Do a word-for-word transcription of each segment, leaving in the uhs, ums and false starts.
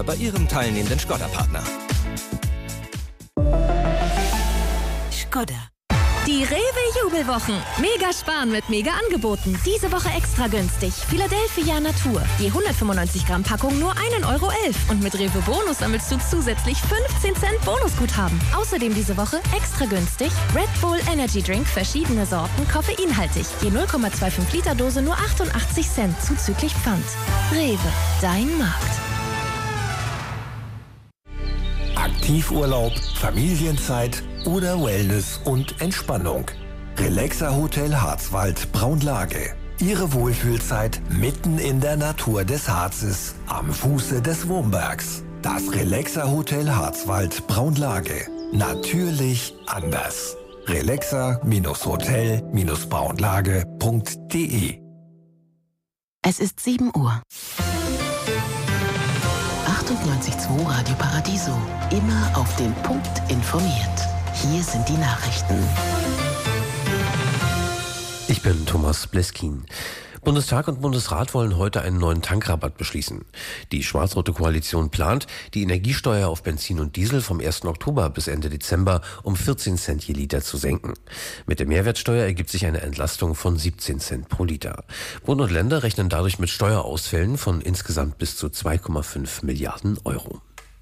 bei Ihrem teilnehmenden Škoda-Partner. Škoda. Die Rewe-Jubelwochen. Mega sparen mit Mega-Angeboten. Diese Woche extra günstig. Philadelphia Natur. Je hundertfünfundneunzig Gramm Packung nur ein Euro elf. Und mit Rewe Bonus sammelst du zusätzlich fünfzehn Cent Bonusguthaben. Außerdem diese Woche extra günstig Red Bull Energy Drink, verschiedene Sorten, koffeinhaltig. Je null Komma fünfundzwanzig Liter Dose nur achtundachtzig Cent zuzüglich Pfand. Rewe, dein Markt. Aktivurlaub, Familienzeit oder Wellness und Entspannung. Relaxa Hotel Harzwald Braunlage. Ihre Wohlfühlzeit mitten in der Natur des Harzes am Fuße des Wurmbergs. Das Relaxa Hotel Harzwald Braunlage. Natürlich anders. relaxa Hotel Braunlage punkt de. Es ist sieben Uhr. achtundneunzig Komma zwei Radio Paradiso. Immer auf den Punkt informiert. Hier sind die Nachrichten. Ich bin Thomas Bleskin. Bundestag und Bundesrat wollen heute einen neuen Tankrabatt beschließen. Die schwarz-rote Koalition plant, die Energiesteuer auf Benzin und Diesel vom ersten Oktober bis Ende Dezember um vierzehn Cent je Liter zu senken. Mit der Mehrwertsteuer ergibt sich eine Entlastung von siebzehn Cent pro Liter. Bund und Länder rechnen dadurch mit Steuerausfällen von insgesamt bis zu zwei Komma fünf Milliarden Euro.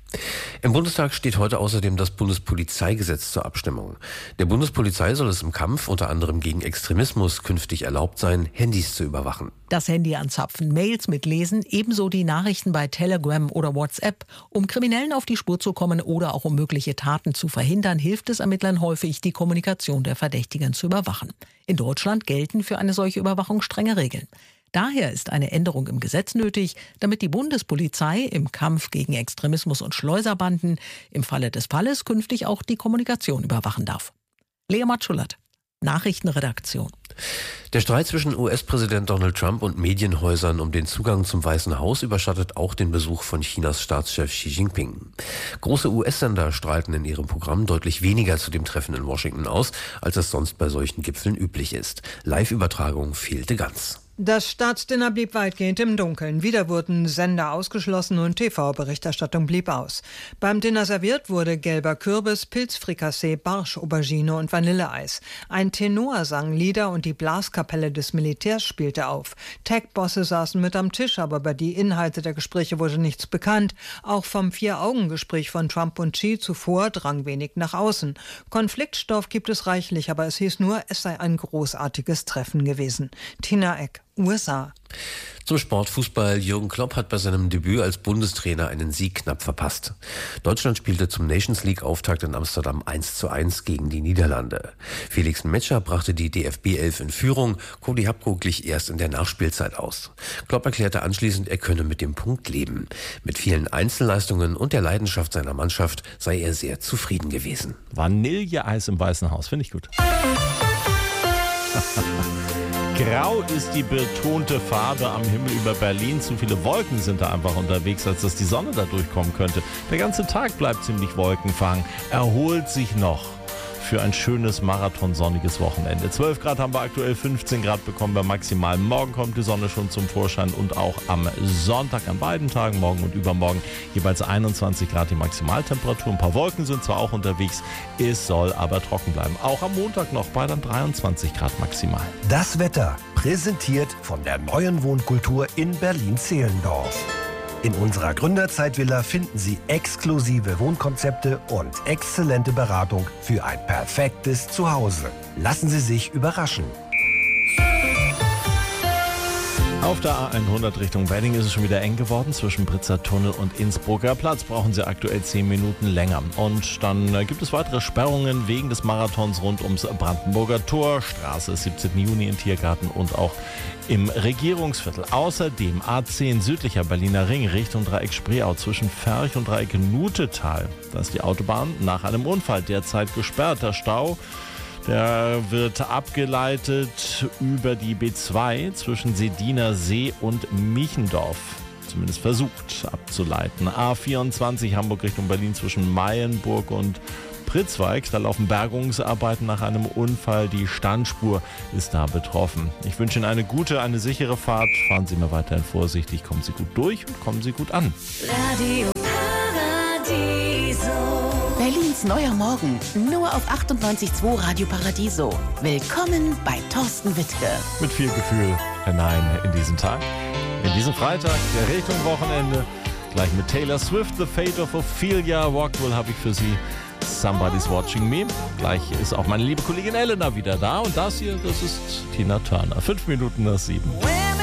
Im Bundestag steht heute außerdem das Bundespolizeigesetz zur Abstimmung. Der Bundespolizei soll es im Kampf unter anderem gegen Extremismus künftig erlaubt sein, Handys zu überwachen. Das Handy anzapfen, Mails mitlesen, ebenso die Nachrichten bei Telegram oder WhatsApp. Um Kriminellen auf die Spur zu kommen oder auch um mögliche Taten zu verhindern, hilft es Ermittlern häufig, die Kommunikation der Verdächtigen zu überwachen. In Deutschland gelten für eine solche Überwachung strenge Regeln. Daher ist eine Änderung im Gesetz nötig, damit die Bundespolizei im Kampf gegen Extremismus und Schleuserbanden im Falle des Falles künftig auch die Kommunikation überwachen darf. Lea Matschulat, Nachrichtenredaktion. Der Streit zwischen U S-Präsident Donald Trump und Medienhäusern um den Zugang zum Weißen Haus überschattet auch den Besuch von Chinas Staatschef Xi Jinping. Große U S-Sender strahlten in ihrem Programm deutlich weniger zu dem Treffen in Washington aus, als es sonst bei solchen Gipfeln üblich ist. Live-Übertragung fehlte ganz. Das Staatsdinner blieb weitgehend im Dunkeln. Wieder wurden Sender ausgeschlossen und T V-Berichterstattung blieb aus. Beim Dinner serviert wurde gelber Kürbis, Pilzfrikassee, Barsch, Aubergine und Vanilleeis. Ein Tenor sang Lieder und die Blaskapelle des Militärs spielte auf. Tech-Bosse saßen mit am Tisch, aber über die Inhalte der Gespräche wurde nichts bekannt. Auch vom Vier-Augen-Gespräch von Trump und Xi zuvor drang wenig nach außen. Konfliktstoff gibt es reichlich, aber es hieß nur, es sei ein großartiges Treffen gewesen. Tina Eck, U S A. Zum Sportfußball. Jürgen Klopp hat bei seinem Debüt als Bundestrainer einen Sieg knapp verpasst. Deutschland spielte zum Nations League-Auftakt in Amsterdam eins zu eins gegen die Niederlande. Felix Metscher brachte die D F B elf in Führung. Cody Hapko glich erst in der Nachspielzeit aus. Klopp erklärte anschließend, er könne mit dem Punkt leben. Mit vielen Einzelleistungen und der Leidenschaft seiner Mannschaft sei er sehr zufrieden gewesen. Vanilleeis im Weißen Haus, finde ich gut. Grau ist die betonte Farbe am Himmel über Berlin. Zu viele Wolken sind da einfach unterwegs, als dass die Sonne da durchkommen könnte. Der ganze Tag bleibt ziemlich wolkenverhangen. Erholt sich noch für ein schönes marathonsonniges Wochenende. zwölf Grad haben wir aktuell, fünfzehn Grad bekommen wir maximal. Morgen kommt die Sonne schon zum Vorschein und auch am Sonntag an beiden Tagen, morgen und übermorgen, jeweils einundzwanzig Grad die Maximaltemperatur. Ein paar Wolken sind zwar auch unterwegs, es soll aber trocken bleiben. Auch am Montag noch bei dann dreiundzwanzig Grad maximal. Das Wetter präsentiert von der neuen Wohnkultur in Berlin-Zehlendorf. In unserer Gründerzeitvilla finden Sie exklusive Wohnkonzepte und exzellente Beratung für ein perfektes Zuhause. Lassen Sie sich überraschen. Auf der A hundert Richtung Wedding ist es schon wieder eng geworden. Zwischen Britzer Tunnel und Innsbrucker Platz brauchen Sie aktuell zehn Minuten länger. Und dann gibt es weitere Sperrungen wegen des Marathons rund ums Brandenburger Tor, Straße siebzehnten Juni in Tiergarten und auch im Regierungsviertel. Außerdem A zehn südlicher Berliner Ring Richtung Dreieck Spreeau zwischen Ferch und Dreieck Nutetal. Da ist die Autobahn nach einem Unfall derzeit gesperrt. Der Stau, der wird abgeleitet über die B zwei zwischen Sediner See und Michendorf. Zumindest versucht abzuleiten. A vierundzwanzig Hamburg Richtung Berlin zwischen Mayenburg und Pritzweig. Da laufen Bergungsarbeiten nach einem Unfall. Die Standspur ist da betroffen. Ich wünsche Ihnen eine gute, eine sichere Fahrt. Fahren Sie mal weiterhin vorsichtig. Kommen Sie gut durch und kommen Sie gut an. Radio Berlins neuer Morgen, nur auf achtundneunzig Komma zwei Radio Paradiso. Willkommen bei Thorsten Wittke. Mit viel Gefühl hinein in diesen Tag, in diesen Freitag, der Richtung Wochenende. Gleich mit Taylor Swift, The Fate of Ophelia Rockwell habe ich für Sie. Somebody's Watching Me. Gleich ist auch meine liebe Kollegin Elena wieder da. Und das hier, das ist Tina Turner. Fünf Minuten nach sieben.